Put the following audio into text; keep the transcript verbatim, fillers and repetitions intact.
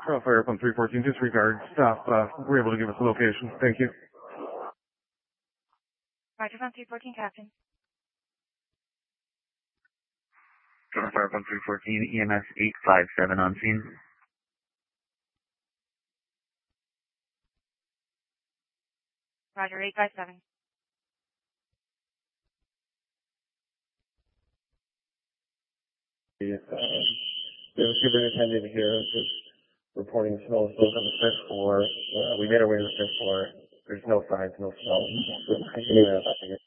Uh, Fire up on three fourteen, disregard, stop. Uh, we're able to give us a location. Thank you. Roger, on three fourteen, Captain. Fire up on three fourteen, E M S eight five seven on scene. Roger, eight five seven. Yes, uh, the superintendent here is reporting snow still on the fifth floor. Uh, we made our way to the fifth floor. There's no signs, no snow. Anyway,